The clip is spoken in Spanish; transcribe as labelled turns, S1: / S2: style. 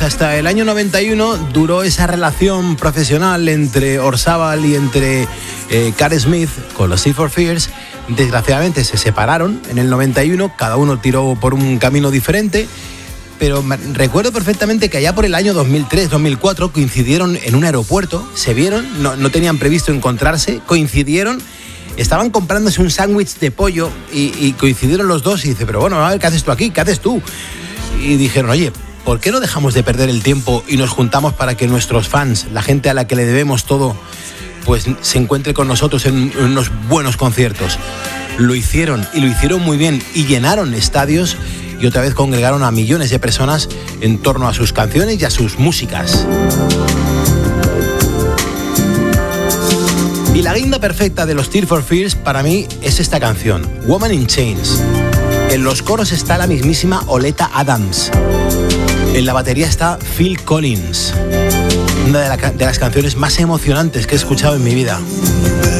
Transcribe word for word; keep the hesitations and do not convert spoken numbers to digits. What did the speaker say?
S1: pues hasta el año noventa y uno duró esa relación profesional entre Orzabal y entre eh, Cat Smith con los Tears for Fears. Desgraciadamente se separaron en el noventa y uno, cada uno tiró por un camino diferente, pero me, recuerdo perfectamente que allá por el año dos mil tres, dos mil cuatro coincidieron en un aeropuerto, se vieron, no, no tenían previsto encontrarse, coincidieron, estaban comprándose un sándwich de pollo y, y coincidieron los dos y dice, pero bueno, a ver, ¿qué haces tú aquí? ¿Qué haces tú? Y dijeron, oye, ¿por qué no dejamos de perder el tiempo y nos juntamos para que nuestros fans, la gente a la que le debemos todo, pues se encuentre con nosotros en unos buenos conciertos? Lo hicieron y lo hicieron muy bien y llenaron estadios y otra vez congregaron a millones de personas en torno a sus canciones y a sus músicas. Y la guinda perfecta de los Tears for Fears para mí es esta canción, Woman in Chains. En los coros está la mismísima Oleta Adams. En la batería está Phil Collins. Una de, la, de las canciones más emocionantes que he escuchado en mi vida.